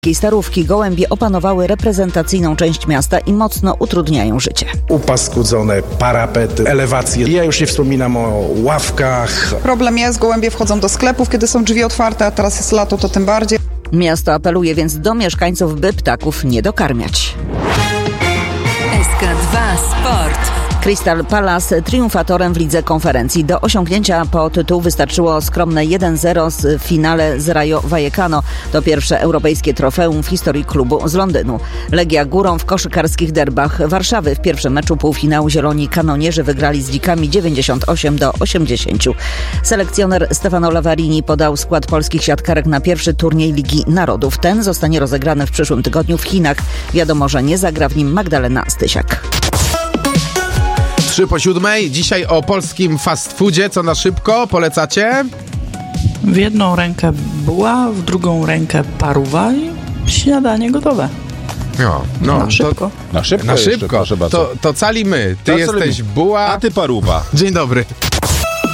Starówki gołębie opanowały reprezentacyjną część miasta i mocno utrudniają życie. Upaskudzone parapety, elewacje. Ja już nie wspominam o ławkach. Problem jest, gołębie wchodzą do sklepów, kiedy są drzwi otwarte, a teraz jest lato, to tym bardziej. Miasto apeluje więc do mieszkańców, by ptaków nie dokarmiać. SK2 Sport. Crystal Palace triumfatorem w Lidze Konferencji. Do osiągnięcia po tytuł wystarczyło skromne 1-0 w finale z Rayo Vallecano. To pierwsze europejskie trofeum w historii klubu z Londynu. Legia górą w koszykarskich derbach Warszawy. W pierwszym meczu półfinału zieloni kanonierzy wygrali z dzikami 98-80. Selekcjoner Stefano Lavarini podał skład polskich siatkarek na pierwszy turniej Ligi Narodów. Ten zostanie rozegrany w przyszłym tygodniu w Chinach. Wiadomo, że nie zagra w nim Magdalena Stysiak. 6:03. Dzisiaj o polskim fast foodzie. Co na szybko? Polecacie? W jedną rękę buła, w drugą rękę paruwa i śniadanie gotowe. No, na szybko. Na szybko. To cali my. Ty jesteś buła, a ty paruwa. Dzień dobry.